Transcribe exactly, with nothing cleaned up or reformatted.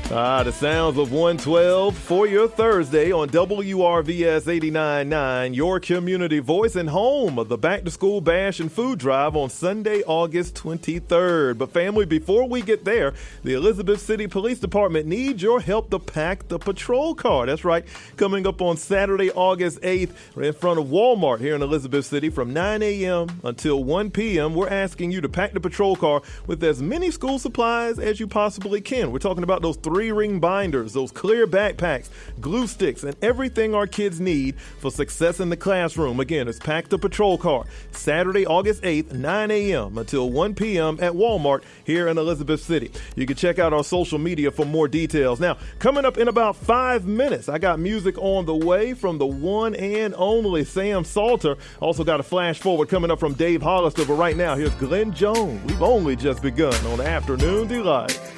Ah, the sounds of one twelve for your Thursday on W R V S eighty-nine point nine, your community voice and home of the Back to School Bash and Food Drive on Sunday, August twenty-third. But family, before we get there, the Elizabeth City Police Department needs your help to pack the patrol car. That's right, coming up on Saturday, August eighth, in front of Walmart here in Elizabeth City from nine a.m. until one p.m. We're asking you to pack the patrol car with as many school supplies as you possibly can. We're talking about those three Three-ring binders, those clear backpacks, glue sticks, and everything our kids need for success in the classroom. Again, it's Pack the Patrol Car, Saturday, August eighth, nine a.m. until one p.m. at Walmart here in Elizabeth City. You can check out our social media for more details. Now, coming up in about five minutes, I got music on the way from the one and only Sam Salter. Also got a flash forward coming up from Dave Hollister, but right now, here's Glenn Jones. We've only just begun on Afternoon Delight.